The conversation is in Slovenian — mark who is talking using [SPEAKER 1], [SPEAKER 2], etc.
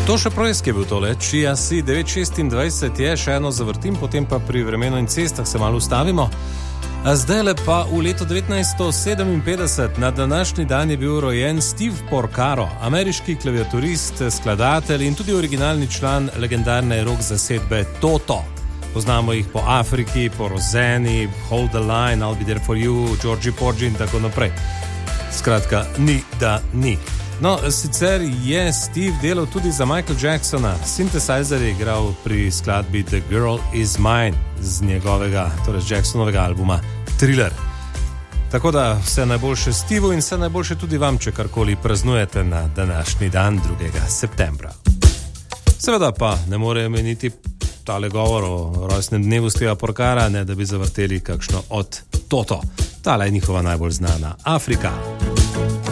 [SPEAKER 1] To še projske je bil tole, Chia Si 926 je, še eno zavrtim, potem pa pri vremenu in cestah se malo ustavimo. A zdajle pa v letu 1957 na današnji dan je bil rojen Steve Porcaro, ameriški klaviaturist, skladatelj in tudi originalni član legendarne rock zasedbe Toto. Poznamo jih po Afriki, po Rosanne, Hold the Line, I'll Be There For You, Georgie Porgy in tako naprej. Skratka, ni da ni. No, sicer je Steve delal tudi za Michaela Jacksona. Synthesizer je igral pri skladbi The Girl Is Mine z njegovega, torej Jacksonovega albuma Thriller. Tako da vse najboljše Steveu in vse najboljše tudi vam, če karkoli praznujete na današnji dan 2. septembra. Seveda pa ne more meniti tale govor o rojstnem dnevu Steva Porcara, ne da bi zavrteli kakšno od Toto. Tale je njihova najbolj znana Afrika.